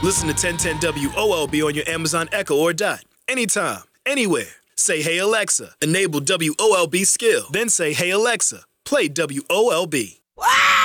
Listen to 1010 WOLB on your Amazon Echo or Dot. Anytime, anywhere. Say, hey, Alexa, enable WOLB skill. Then say, hey, Alexa, play WOLB. Wow!